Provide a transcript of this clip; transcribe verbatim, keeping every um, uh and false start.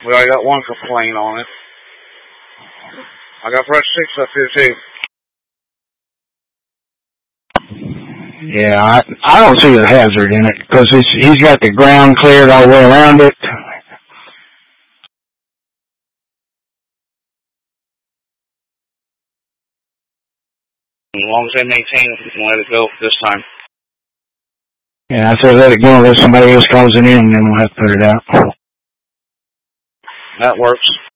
We already got one complaint on it. I got fresh six up here too. Yeah, I I don't see a hazard in it because it's he's got the ground cleared all the way around it. As long as they maintain it, we can let it go this time. Yeah, I say let it go, let somebody else calls it in, and then we'll have to put it out. That works.